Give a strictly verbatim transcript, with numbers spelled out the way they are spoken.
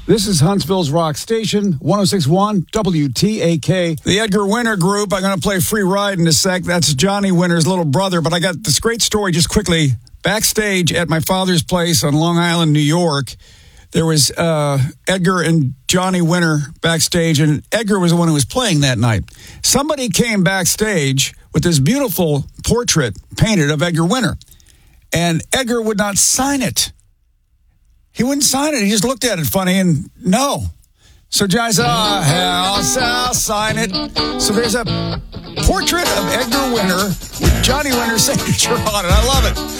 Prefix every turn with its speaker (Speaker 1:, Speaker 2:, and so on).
Speaker 1: This is Huntsville's Rock Station, one oh six point one W T A K.
Speaker 2: The Edgar Winter Group. I'm going to play Free Ride in a sec. That's Johnny Winter's little brother. But I got this great story just quickly. Backstage at my father's place on Long Island, New York, there was uh, Edgar and Johnny Winter backstage, and Edgar was the one who was playing that night. Somebody came backstage with this beautiful portrait painted of Edgar Winter, and Edgar would not sign it. He wouldn't sign it. He just looked at it funny and no. So Johnny said, oh, hell, I'll sign it. So there's a portrait of Edgar Winter with Johnny Winter's signature on it. I love it.